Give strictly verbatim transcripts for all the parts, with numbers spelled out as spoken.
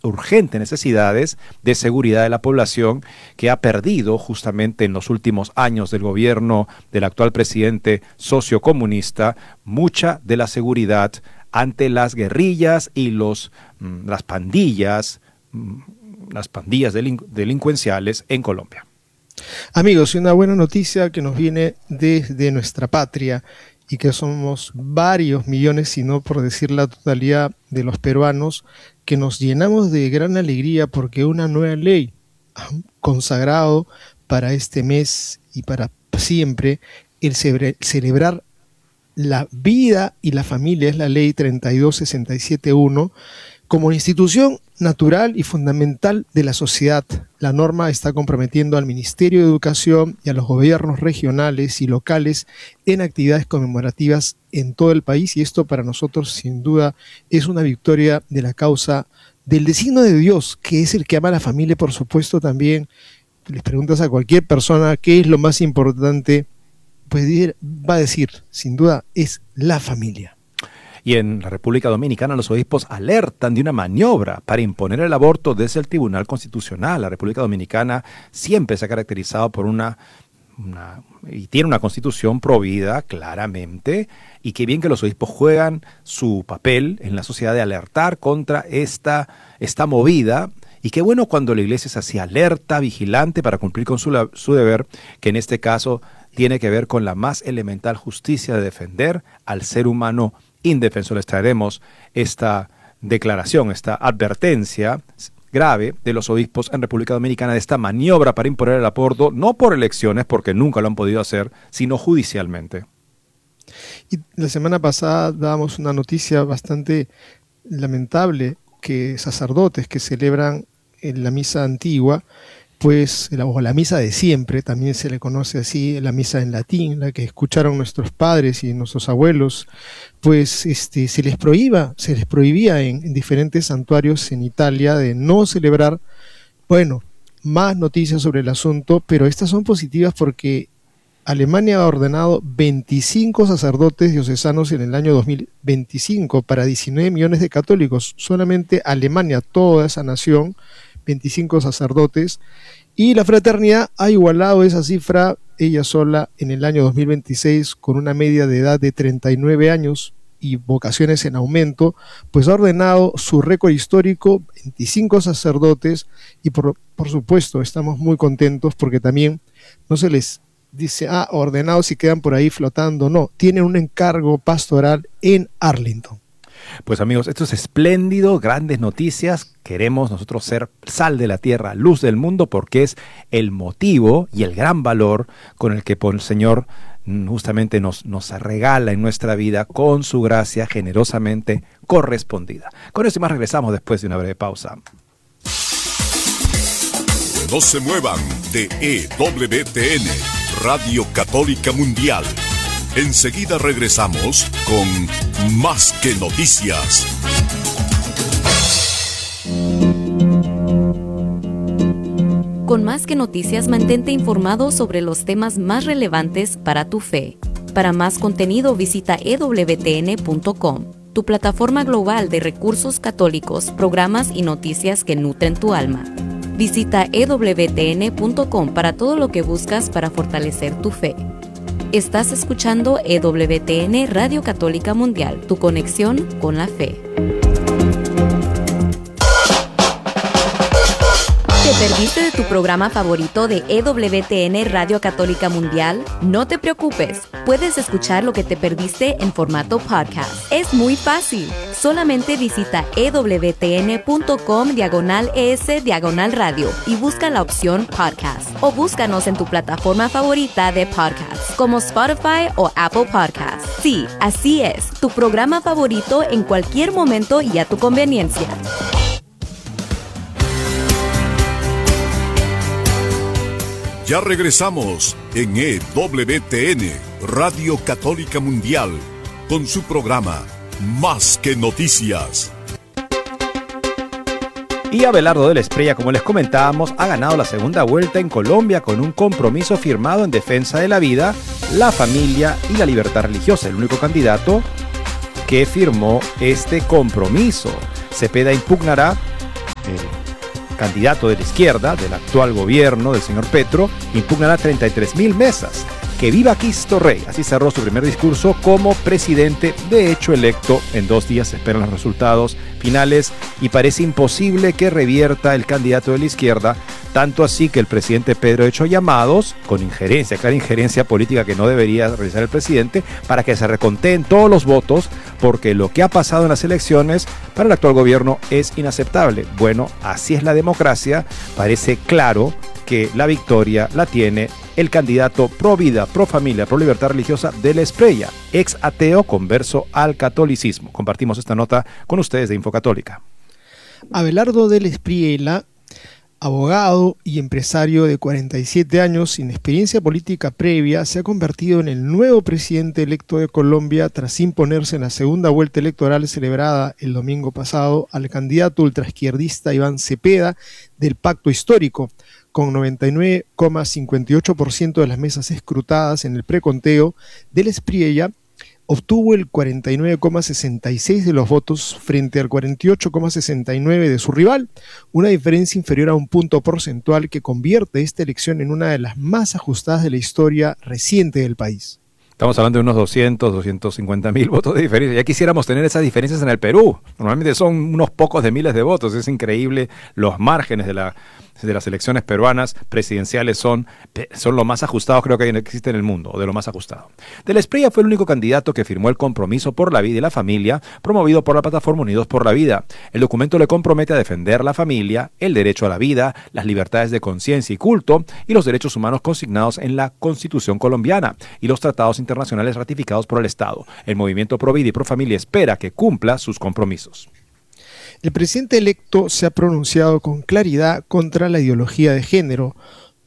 urgentes necesidades de seguridad de la población que ha perdido justamente en los últimos años del gobierno del actual presidente sociocomunista mucha de la seguridad ante las guerrillas y los, las pandillas, las pandillas delin- delincuenciales en Colombia. Amigos, y una buena noticia que nos viene desde nuestra patria y que somos varios millones, si no por decir la totalidad de los peruanos, que nos llenamos de gran alegría porque una nueva ley ha consagrado para este mes y para siempre el cebre- celebrar la vida y la familia. Es la ley treinta y dos sesenta y siete uno, como institución natural y fundamental de la sociedad. La norma está comprometiendo al Ministerio de Educación y a los gobiernos regionales y locales en actividades conmemorativas en todo el país, y esto para nosotros sin duda es una victoria de la causa del designio de Dios, que es el que ama a la familia. Por supuesto, también les preguntas a cualquier persona qué es lo más importante, pues va a decir, sin duda, es la familia. Y en la República Dominicana los obispos alertan de una maniobra para imponer el aborto desde el Tribunal Constitucional. La República Dominicana siempre se ha caracterizado por una, una y tiene una constitución provida claramente, y qué bien que los obispos juegan su papel en la sociedad de alertar contra esta, esta movida. Y qué bueno cuando la iglesia es así alerta, vigilante para cumplir con su, su deber, que en este caso tiene que ver con la más elemental justicia de defender al ser humano indefenso. Les traeremos esta declaración, esta advertencia grave de los obispos en República Dominicana de esta maniobra para imponer el aborto, no por elecciones, porque nunca lo han podido hacer, sino judicialmente. Y la semana pasada dábamos una noticia bastante lamentable, que sacerdotes que celebran en la misa antigua, pues, o la misa de siempre, también se le conoce así, la misa en latín, la que escucharon nuestros padres y nuestros abuelos, pues este, se les prohíba, se les prohibía en, en diferentes santuarios en Italia de no celebrar. Bueno, más noticias sobre el asunto, pero estas son positivas porque Alemania ha ordenado veinticinco sacerdotes diocesanos en el año dos mil veinticinco para diecinueve millones de católicos. Solamente Alemania, toda esa nación, veinticinco sacerdotes, y la fraternidad ha igualado esa cifra ella sola en el año dos mil veintiséis con una media de edad de treinta y nueve años y vocaciones en aumento, pues ha ordenado su récord histórico, veinticinco sacerdotes, y por, por supuesto estamos muy contentos porque también no se les dice, ah, ordenados y quedan por ahí flotando, no, tienen un encargo pastoral en Arlington. Pues amigos, esto es espléndido, grandes noticias. Queremos nosotros ser sal de la tierra, luz del mundo, porque es el motivo y el gran valor con el que el Señor justamente nos, nos regala en nuestra vida con su gracia generosamente correspondida. Con eso y más regresamos después de una breve pausa. No se muevan de E W T N, Radio Católica Mundial. Enseguida regresamos con Más que Noticias. Con Más que Noticias, mantente informado sobre los temas más relevantes para tu fe. Para más contenido, visita e w t n punto com, tu plataforma global de recursos católicos, programas y noticias que nutren tu alma. Visita e w t n punto com para todo lo que buscas para fortalecer tu fe. Estás escuchando E W T N Radio Católica Mundial, tu conexión con la fe. ¿Te perdiste de tu programa favorito de E W T N Radio Católica Mundial? No te preocupes, puedes escuchar lo que te perdiste en formato podcast. Es muy fácil. Solamente visita e w t n punto com diagonal es diagonal radio y busca la opción podcast. O búscanos en tu plataforma favorita de podcast, como Spotify o Apple Podcasts. Sí, así es, tu programa favorito en cualquier momento y a tu conveniencia. Ya regresamos en E W T N, Radio Católica Mundial, con su programa Más que Noticias. Y Abelardo de la Espriella, como les comentábamos, ha ganado la segunda vuelta en Colombia con un compromiso firmado en defensa de la vida, la familia y la libertad religiosa. El único candidato que firmó este compromiso. Cepeda impugnará el candidato de la izquierda, del actual gobierno del señor Petro, impugnará treinta y tres mil mesas. ¡Que viva Cristo Rey! Así cerró su primer discurso como presidente, de hecho electo. En dos días se esperan los resultados finales y parece imposible que revierta el candidato de la izquierda, tanto así que el presidente Pedro ha hecho llamados, con injerencia, clara injerencia política que no debería realizar el presidente, para que se reconteen todos los votos, porque lo que ha pasado en las elecciones para el actual gobierno es inaceptable. Bueno, así es la democracia, parece claro que la victoria la tiene el candidato pro vida, pro familia, pro libertad religiosa de la Espriella, ex ateo converso al catolicismo. Compartimos esta nota con ustedes de Infocatólica. Abelardo de la Espriella, abogado y empresario de cuarenta y siete años sin experiencia política previa, se ha convertido en el nuevo presidente electo de Colombia tras imponerse en la segunda vuelta electoral celebrada el domingo pasado al candidato ultraizquierdista Iván Cepeda del Pacto Histórico. Con noventa y nueve coma cincuenta y ocho por ciento de las mesas escrutadas en el preconteo, de la Espriella obtuvo el cuarenta y nueve coma sesenta y seis por ciento de los votos frente al cuarenta y ocho coma sesenta y nueve por ciento de su rival, una diferencia inferior a un punto porcentual que convierte esta elección en una de las más ajustadas de la historia reciente del país. Estamos hablando de unos doscientos, doscientos cincuenta mil votos de diferencia. Ya quisiéramos tener esas diferencias en el Perú. Normalmente son unos pocos de miles de votos. Es increíble los márgenes de la de las elecciones peruanas presidenciales son, son lo más ajustados creo que existe en el mundo, o de lo más ajustado. De la Espriella fue el único candidato que firmó el compromiso por la vida y la familia, promovido por la plataforma Unidos por la Vida. El documento le compromete a defender la familia, el derecho a la vida, las libertades de conciencia y culto, y los derechos humanos consignados en la Constitución colombiana y los tratados internacionales ratificados por el Estado. El movimiento Pro Vida y Pro Familia espera que cumpla sus compromisos. El presidente electo se ha pronunciado con claridad contra la ideología de género.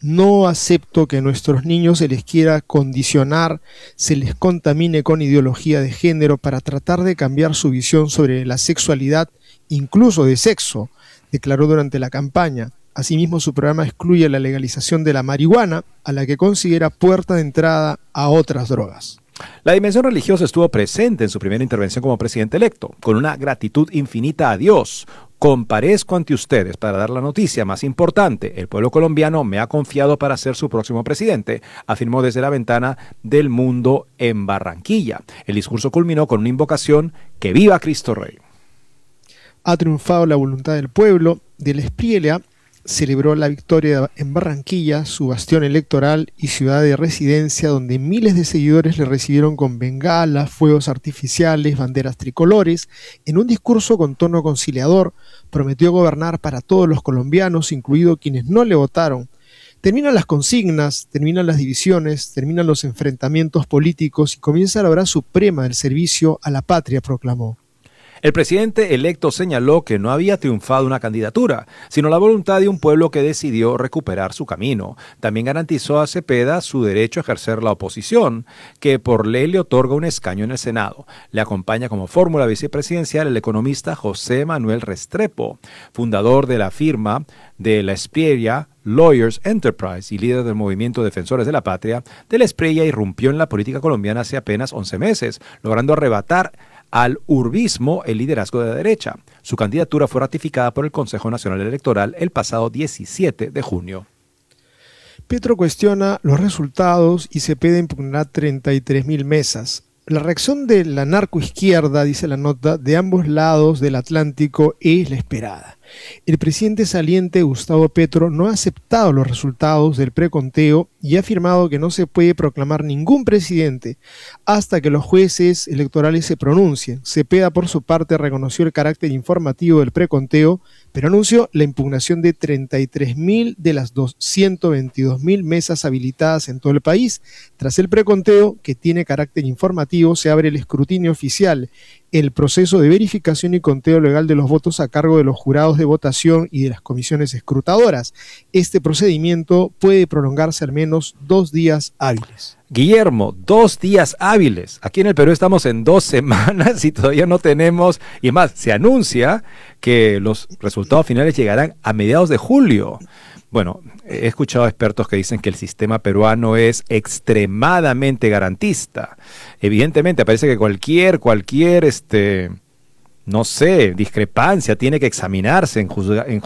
No acepto que a nuestros niños se les quiera condicionar, se les contamine con ideología de género para tratar de cambiar su visión sobre la sexualidad, incluso de sexo, declaró durante la campaña. Asimismo, su programa excluye la legalización de la marihuana, a la que considera puerta de entrada a otras drogas. La dimensión religiosa estuvo presente en su primera intervención como presidente electo, con una gratitud infinita a Dios. Comparezco ante ustedes para dar la noticia más importante. El pueblo colombiano me ha confiado para ser su próximo presidente, afirmó desde la ventana del Mundo en Barranquilla. El discurso culminó con una invocación: ¡que viva Cristo Rey! Ha triunfado la voluntad del pueblo. De la Espriella celebró la victoria en Barranquilla, su bastión electoral y ciudad de residencia, donde miles de seguidores le recibieron con bengalas, fuegos artificiales, banderas tricolores. En un discurso con tono conciliador, prometió gobernar para todos los colombianos, incluidos quienes no le votaron. Terminan las consignas, terminan las divisiones, terminan los enfrentamientos políticos y comienza la hora suprema del servicio a la patria, proclamó. El presidente electo señaló que no había triunfado una candidatura, sino la voluntad de un pueblo que decidió recuperar su camino. También garantizó a Cepeda su derecho a ejercer la oposición, que por ley le otorga un escaño en el Senado. Le acompaña como fórmula vicepresidencial el economista José Manuel Restrepo, fundador de la firma de la Espriella Lawyers Enterprise y líder del movimiento Defensores de la Patria. De la Espriella irrumpió en la política colombiana hace apenas once meses, logrando arrebatar al urbismo el liderazgo de la derecha. Su candidatura fue ratificada por el Consejo Nacional Electoral el pasado diecisiete de junio. Petro cuestiona los resultados y Cepeda impugnará treinta y tres mil mesas. La reacción de la narcoizquierda, dice la nota, de ambos lados del Atlántico es la esperada. El presidente saliente Gustavo Petro no ha aceptado los resultados del preconteo y ha afirmado que no se puede proclamar ningún presidente hasta que los jueces electorales se pronuncien. Cepeda, por su parte, reconoció el carácter informativo del preconteo, pero anunció la impugnación de treinta y tres mil de las ciento veintidós mil mesas habilitadas en todo el país. Tras el preconteo, que tiene carácter informativo, se abre el escrutinio oficial, el proceso de verificación y conteo legal de los votos a cargo de los jurados de votación y de las comisiones escrutadoras. Este procedimiento puede prolongarse al menos dos días hábiles. Guillermo, dos días hábiles. Aquí en el Perú estamos en dos semanas y todavía no tenemos, y más, se anuncia que los resultados finales llegarán a mediados de julio. Bueno, he escuchado a expertos que dicen que el sistema peruano es extremadamente garantista. Evidentemente, parece que cualquier, cualquier, este, no sé, discrepancia tiene que examinarse en, juzga, en,